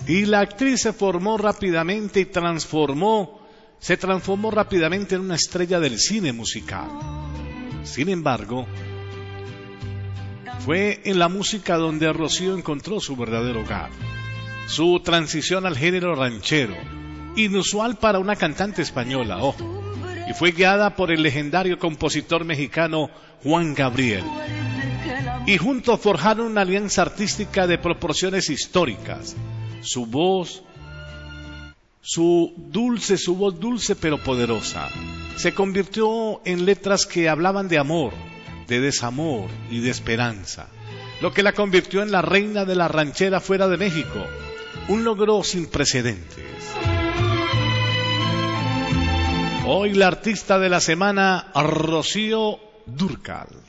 Y la actriz se formó rápidamente y se transformó rápidamente en una estrella del cine musical. Sin embargo, fue en la música donde Rocío encontró su verdadero hogar. Su transición al género ranchero, inusual para una cantante española, y fue guiada por el legendario compositor mexicano Juan Gabriel. Y juntos forjaron una alianza artística de proporciones históricas. Su voz dulce pero poderosa, se convirtió en letras que hablaban de amor, de desamor y de esperanza, lo que la convirtió en la reina de la ranchera fuera de México, un logro sin precedentes. Hoy la artista de la semana, Rocío Dúrcal.